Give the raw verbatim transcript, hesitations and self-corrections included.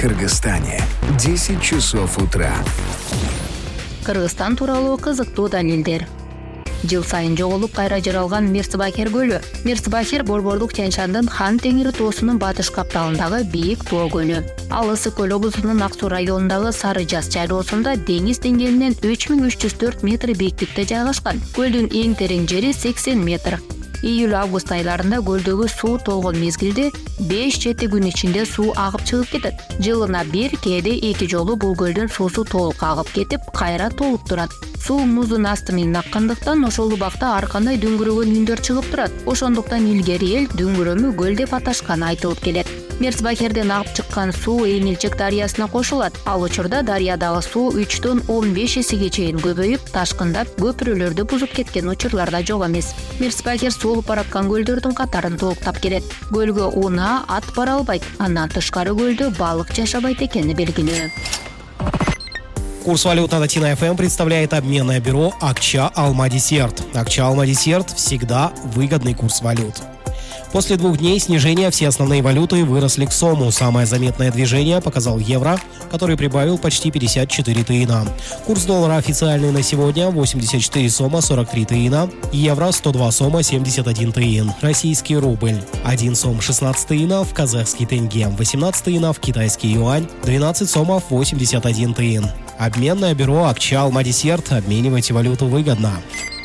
Кыргызстане десять часов утра. Кыргызстан тууралуу кызыктуу далилдер. Жыл сайын жоголуп кайра жаралган Мирсбахир көлү. Мирсбахир Борбордук Тянь-Шандын Хан Теңири тоосунун батыш капталындагы бийик тоо көлү. Ал Ысык көл облусунун Ак Суу районундагы Сары Жаз чайлоосунда деңиз деңгээлинен үч миң үч жүз төрт метр бийиктикте жайгашкан. Көлдүн эң терең жери сексен метр. Июль-август айларында көлдөгү суу толгон мезгилде беш-жети күн ичинде суу агып чыгып кетет. Жылына бир, кээде эки жолу бул көлдүн суусу толук агып кетип, кайра толуп турат. Суу муздун асты менен аккандыктан ошол убакта ар кандай дүңгүрөгөн үндөр чыгып турат. Ошондуктан илгери эл дүңгүрөмү көл деп аташканы айтылып келет. Мирсбахирден агып чыккан суу Эңилчек дарыясына кошулат. Ал учурда дарыядагы суу үчтөн он беш эсеге чейин көбөйүп, ташкындап, көпүрөлөрдү бузуп кеткен учурлар да жок эмес. Мирсбахир сулуп бараткан көлдөрдүн катарын толуктап келет. Көлгө унаа, ат бара албайт. Андан тышкары көлдө балык жашабайт экени белгилүү. Курс валют на Датина эф эм представляет обменное бюро Акча Алма Десерт. Акча Алма Десерт – всегда выгодный курс валют. После двух дней снижения все основные валюты выросли к сому. Самое заметное движение показал евро, который прибавил почти пятьдесят четыре тыина. Курс доллара официальный на сегодня восемьдесят четыре сома сорок три тыина, евро сто два сома семьдесят один тыин, российский рубль один сом шестнадцать тыинов, казахский тенге восемнадцать тыинов, китайский юань двенадцать сомов восемьдесят один тыин. Обменное бюро Акча Алма Десерт. Обменивайте валюту выгодно.